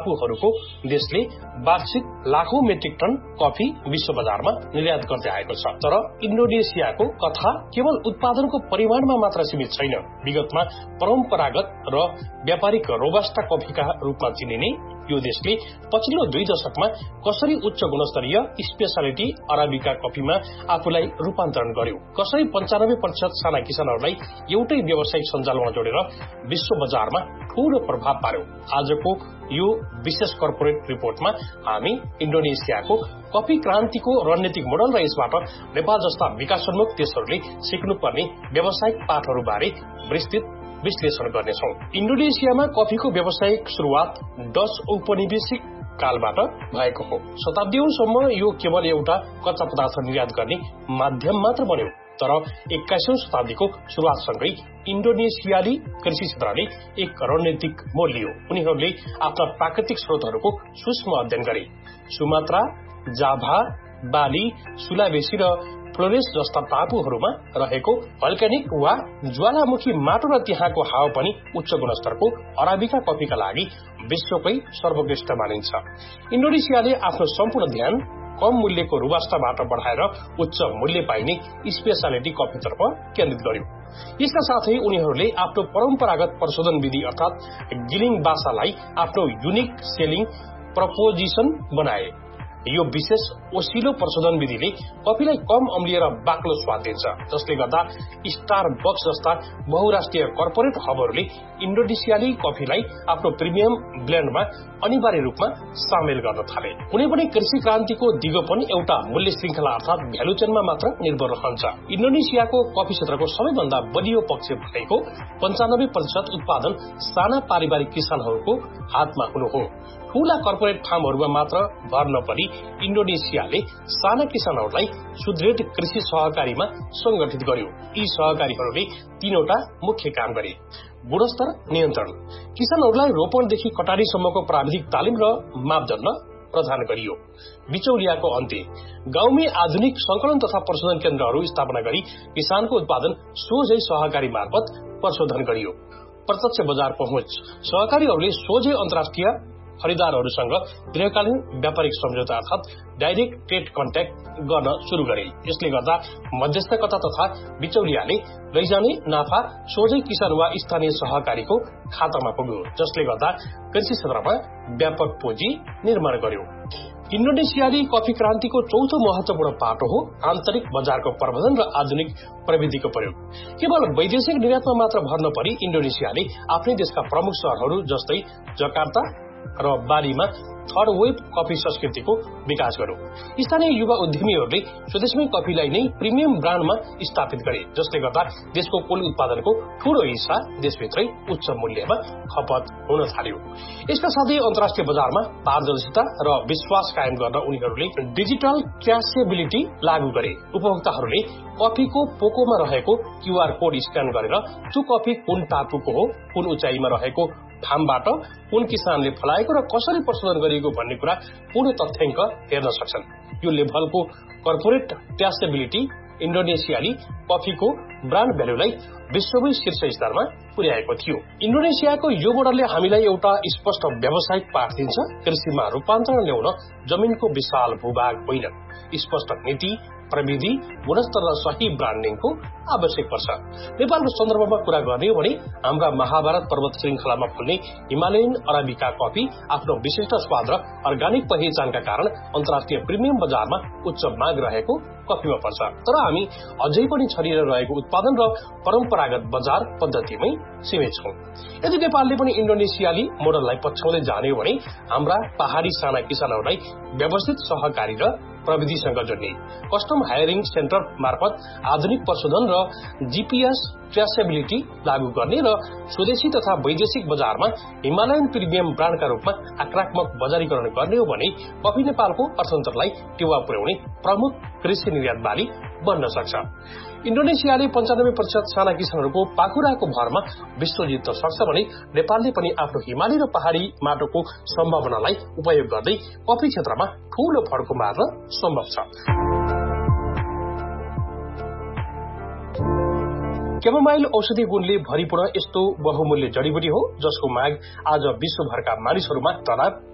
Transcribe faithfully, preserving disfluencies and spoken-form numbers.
टापुहरूको देशले वार्षिक लाखौं मेट्रिक टन कफी विश्व बजारमा निर्यात गर्दै आएको छ। तर इन्डोनेसियाको कथा केवल उत्पादनको परिमाणमा मात्र सीमित छैन। विगतमा परम्परागत र व्यापारिक रोबास्टा कफीका रूपमा चिनिने यो देशले पछिल्लो दुई दशकमा कसरी उच्च गुणस्तरीय स्पेशालिटी अराबिका कफीमा आफूलाई रूपान्तरण गर्यो, कसरी पञ्चानब्बे प्रतिशत साना किसानहरूलाई एउटै व्यावसायिक सञ्जालमा जोडेर विश्व बजारमा ठूलो प्रभाव पार्यो। आजको यो विशेष कर्पोरेट रिपोर्टमा हामी इन्डोनेसियाको कफी क्रान्तिको रणनीतिक मोडल र यसबाट नेपाल जस्ता विकासोन्मुख देशहरूले सिक्नुपर्ने व्यावसायिक पाठहरूबारे विस्तृत विश्लेषण गर्नेछौं। इन्डोनेसियामा कफीको व्यावसायिक शुरूआत डच औपनिवेशिक कालबाट भएको हो। शताब्दीौंसम्म यो केवल एउटा कच्चा पदार्थ निर्यात गर्ने माध्यम मात्र बन्यो। तर एक्काइसौं शताब्दीको शुरूआतसँगै इन्डोनेसियाली कृषि क्षेत्रले एक रणनीतिक मोड लियो। उनीहरूले आफ्ना प्राकृतिक स्रोतहरूको सूक्ष्म अध्ययन गरे। सुमात्रा, जाभा, बाली, सुलावेसी र फ्लोरेस जस्ता टापुहरूमा रहेको भल्केनिक वा ज्वालामुखी माटो र त्यहाँको हावापानी उच्च गुणस्तरको अराबिका कफीका लागि विश्वकै सर्वोत्कृष्ट मानिन्छ। इन्डोनेसियाले आफ्नो सम्पूर्ण ध्यान कम मूल्यको रोबास्टाबाट बढाएर उच्च मूल्य पाइने स्पेशालिटी कफीतर्फ केन्द्रित गर्यो। यसका साथै उनीहरूले आफ्नो परम्परागत प्रशोधन विधि अर्थात गिलिङ बासालाई आफ्नो युनिक सेलिङ प्रपोजिसन बनाए। यो विशेष ओसिलो प्रशोधन विधिले कफीलाई कम अम्लीय र बाक्लो स्वाद दिन्छ, जसले गर्दा स्टारबक्स जस्ता बहुराष्ट्रिय कर्पोरेट हबहरूले इन्डोनेसियाली कफीलाई आफ्नो प्रिमियम ब्लेन्डमा अनिवार्य रूपमा सामेल गर्न थाले। कुनै पनि कृषि क्रान्तिको दिगोपन एउटा मूल्य श्रृंखला अर्थात भ्यालु चेनमा मात्र निर्भर रहन्छ। इन्डोनेसियाको कफी क्षेत्रको सबैभन्दा बलियो पक्ष भनेको पञ्चानब्बे प्रतिशत उत्पादन साना पारिवारिक किसानहरूको हातमा हुनु हो। ठूला कर्पोरेट फार्महरूमा मात्र भर नपरी इन्डोनेसियाले साना किसानहरूलाई सुदृढ कृषि सहकारीमा संगठित गर्यो। यी सहकारीहरूले तीनवटा मुख्य काम गरे। गुणस्तर नियन्त्रण, किसानहरूलाई रोपणदेखि कटारीसम्मको प्राविधिक तालिम र मापदण्ड प्रदान गरियो। बिचौलियाको अन्त्य, गाउँमै आधुनिक संकलन तथा प्रशोधन केन्द्रहरू स्थापना गरी किसानको उत्पादन सोझै सहकारी मार्फत प्रशोधन गरियो। प्रत्यक्ष बजार पहुँच, सहकारीहरूले सोझै अन्तर्राष्ट्रिय खरिदारहरूसँग दीर्घकालीन व्यापारिक सम्झौता अर्थात डाइरेक्ट ट्रेड कन्ट्याक्ट गर्न शुरू गरे। यसले गर्दा मध्यस्थकता तथा बिचौलियाले लैजाने नाफा सोझै किसान वा स्थानीय सहकारीको खातामा पुग्यो, जसले गर्दा कृषि क्षेत्रमा व्यापक पुँजी निर्माण गर्यो। इन्डोनेसियाली कफी क्रान्तिको चौथो महत्वपूर्ण पाटो हो आन्तरिक बजारको प्रबन्धन र आधुनिक प्रविधिको प्रयोग। केवल वैदेशिक निर्यातमा मात्र भर नपरी इन्डोनेसियाले आफ्नै देशका प्रमुख शहरहरू जस्तै जकार्ता र बालीमा थर्ड वेभ कफी संस्कृतिको विकास गर्यो। स्थानीय युवा उद्यमीहरूले स्वदेशमै कफीलाई नै प्रिमियम ब्रान्डमा स्थापित गरे, जसले गर्दा देशको कुल उत्पादनको ठूलो हिस्सा देशभित्रै उच्च मूल्यमा खपत हुन थाल्यो। यसका साथै अन्तर्राष्ट्रिय बजारमा पारदर्शिता र विश्वास कायम गर्न उनीहरूले डिजिटल ट्रेसेबिलिटी लागू गरे। उपभोक्ताहरूले कफीको पोकोमा रहेको क्यूआर कोड स्क्यान गरेर त्यो कफी कुन टापुको हो, कुन उचाइमा रहेको फार्मबाट कुन किसानले फलाएको र कसरी प्रशोधन गरिएको भन्ने कुरा पूर्ण तथ्याङ्क हेर्न सक्छन्। यो लेभलको कर्पोरेट ट्रेसेबिलिटी इन्डोनेसियाली कफीको ब्रान्ड भ्यालुलाई विश्वमै शीर्ष स्तरमा पुर्याएको थियो। इन्डोनेसियाको यो मोडलले हामीलाई एउटा स्पष्ट व्यावसायिक पाठ दिन्छ। कृषिमा रूपान्तरण ल्याउन जमिनको विशाल भूभाग होइन, स्पष्ट नीति, प्रविधि, गुणस्तर र सही ब्रान्डिङको आवश्यक पर्छ। नेपालको सन्दर्भमा कुरा गर्ने हो भने हाम्रा महाभारत पर्वत श्रृंखलामा फल्ने हिमालयन अराबिका कफी आफ्नो विशिष्ट स्वाद र अर्गानिक पहिचानका कारण अन्तर्राष्ट्रिय प्रिमियम बजारमा उच्च माग रहेको कफीमा पर्छ। तर हामी अझै पनि छरिएर रहेको उत्पादन र परम्परागत बजार पद्धतिमै सीमित छौं। यदि नेपालले पनि इन्डोनेसियाली मोडललाई पछ्याउँदै जाने हो भने हाम्रा पहाड़ी साना किसानहरूलाई व्यवस्थित सहकारी र प्रविधिसँग जोड्ने, कस्टम हायरिङ सेन्टर मार्फत आधुनिक प्रशोधन र जीपीएस ट्रेसेबिलिटी लागू गर्ने र स्वदेशी तथा वैदेशिक बजारमा हिमालयन प्रिमियम ब्रान्डका रूपमा आक्रामक बजारीकरण गर्ने हो भने कफी नेपालको अर्थतन्त्रलाई टेवा पुर्याउने प्रमुख कृषि निर्यात बाली बन्न सक्छ। इन्डोनेसियाले पञ्चानब्बे प्रतिशत साना किसानहरूको पाखुराको भरमा विश्व जित्न सक्छ भने नेपालले पनि आफ्नो हिमाली र पहाड़ी माटोको सम्भावनालाई उपयोग गर्दै कफी क्षेत्रमा ठूलो फड्को मार्न सम्भव छ। क्यामोमाइल औषधि गुणले भरिपूर्ण यस्तो बहुमूल्य जडीबुटी हो जसको माग आज विश्वभरका मानिसहरूमा तनाव